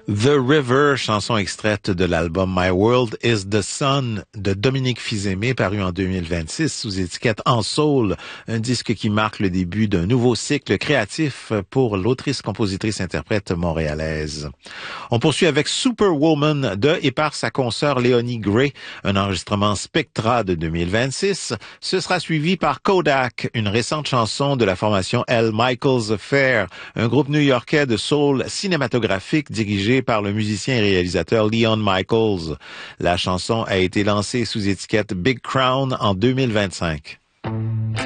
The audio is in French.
The River, chanson extraite de l'album My World is the Sun de Dominique Fils-Aimé, paru en 2026 sous étiquette En Soul, un disque qui marque le début d'un nouveau cycle créatif pour l'autrice-compositrice-interprète montréalaise. On poursuit avec Superwoman de et par sa consoeur Léonie Gray, un enregistrement Spectra de 2026. Ce sera suivi par Kodak, une récente chanson de la formation L. Michaels Affair, un groupe new-yorkais de soul cinématographique dirigé par le musicien et réalisateur Leon Michaels. La chanson a été lancée sous étiquette Big Crown en 2025.